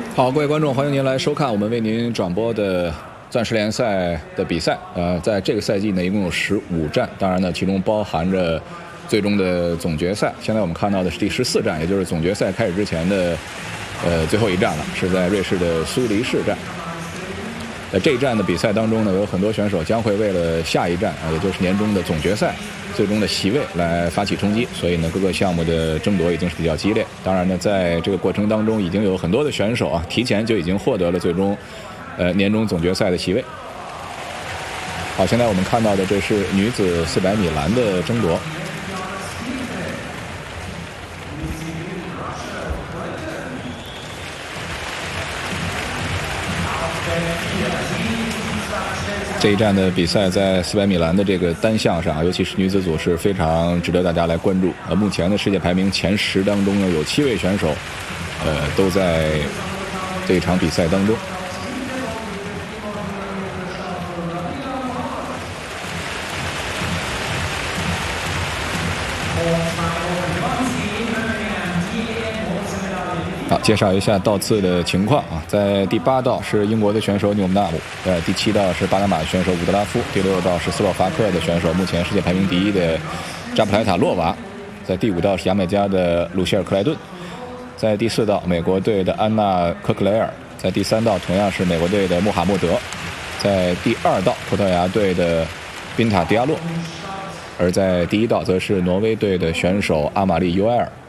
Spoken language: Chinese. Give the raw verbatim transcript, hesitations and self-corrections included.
好，各位观众，欢迎您来收看我们为您转播的钻石联赛的比赛。呃，在这个赛季呢，一共有十五战，当然呢，其中包含着最终的总决赛。现在我们看到的是第十四战，也就是总决赛开始之前的呃最后一战了，是在瑞士的苏黎世站。在这一战的比赛当中呢，有很多选手将会为了下一站啊，也就是年终的总决赛最终的席位来发起冲击，所以呢，各个项目的争夺已经是比较激烈。当然呢，在这个过程当中，已经有很多的选手啊，提前就已经获得了最终呃年终总决赛的席位。好，现在我们看到的这是女子四百米栏的争夺。这一站的比赛在四百米栏的这个单项上，尤其是女子组是非常值得大家来关注。呃，目前的世界排名前十当中呢，有七位选手，呃，都在这一场比赛当中。好，介绍一下道次的情况啊，在第八道是英国的选手纽姆纳姆，在第七道是巴拿马的选手伍德拉夫，第六道是斯洛伐克的选手，目前世界排名第一的扎普莱塔洛娃，在第五道是牙买加的鲁希尔克莱顿，在第四道美国队的安娜科克雷尔，在第三道同样是美国队的穆罕默德，在第二道葡萄牙队的宾塔迪亚洛，而在第一道则是挪威队的选手阿玛丽尤埃尔。